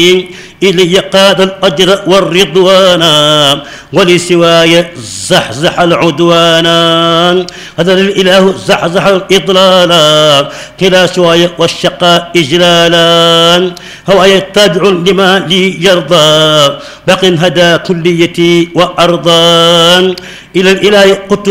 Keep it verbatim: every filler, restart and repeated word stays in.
إلي قاد الأجر والرضوان ولسواي زحزح العدوان. هذا الإله زحزح الإضلال كلا سواي والشقاء إجلالا. هو يتبع لما لي يرضى باق هدى كليتي وأرضا. إلى الإله قلت